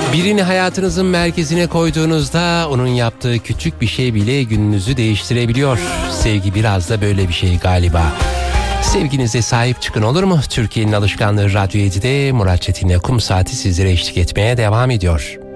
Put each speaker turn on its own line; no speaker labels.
Birini hayatınızın merkezine koyduğunuzda onun yaptığı küçük bir şey bile gününüzü değiştirebiliyor. Sevgi biraz da böyle bir şey galiba. Sevginize sahip çıkın, olur mu? Türkiye'nin alışkanlığı Radyo 7'de Murat Çetin'le Kum Saati sizlere eşlik etmeye devam ediyor.